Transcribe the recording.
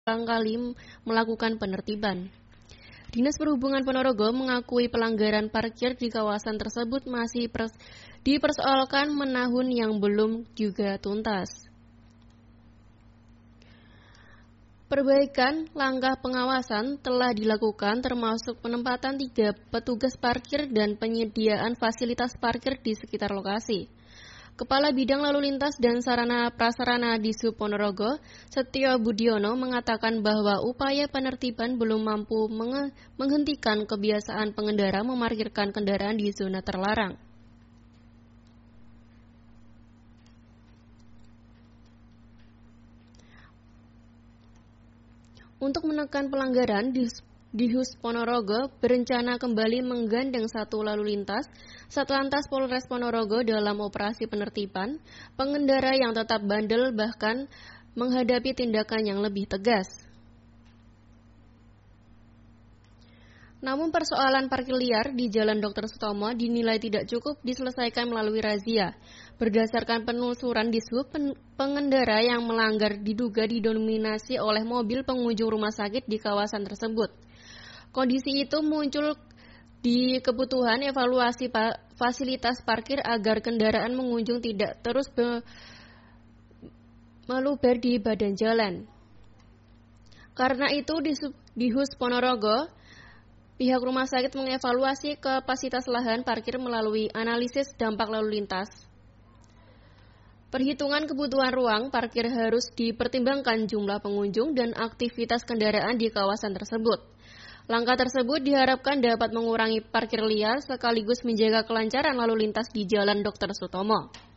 kali melakukan penertiban. Dinas Perhubungan Ponorogo mengakui pelanggaran parkir di kawasan tersebut masih dipersoalkan menahun yang belum juga tuntas. Perbaikan langkah pengawasan telah dilakukan termasuk penempatan 3 petugas parkir dan penyediaan fasilitas parkir di sekitar lokasi. Kepala Bidang Lalu Lintas dan Sarana Prasarana Dishub Ponorogo, Setio Budiono, mengatakan bahwa upaya penertiban belum mampu menghentikan kebiasaan pengendara memarkirkan kendaraan di zona terlarang. Untuk menekan pelanggaran, Dishub Ponorogo berencana kembali menggandeng satu lalu lintas Satlantas Polres Ponorogo dalam operasi penertiban pengendara yang tetap bandel bahkan menghadapi tindakan yang lebih tegas. Namun persoalan parkir liar di Jalan Dr. Sutomo dinilai tidak cukup diselesaikan melalui razia. Berdasarkan penelusuran Dishub, pengendara yang melanggar diduga didominasi oleh mobil pengunjung rumah sakit di kawasan tersebut. Kondisi itu muncul di kebutuhan evaluasi fasilitas parkir agar kendaraan mengunjung tidak terus meluber di badan jalan. Karena itu di Hus Ponorogo, pihak rumah sakit mengevaluasi kapasitas lahan parkir melalui analisis dampak lalu lintas. Perhitungan kebutuhan ruang parkir harus dipertimbangkan jumlah pengunjung dan aktivitas kendaraan di kawasan tersebut. Langkah tersebut diharapkan dapat mengurangi parkir liar sekaligus menjaga kelancaran lalu lintas di Jalan Dr. Sutomo.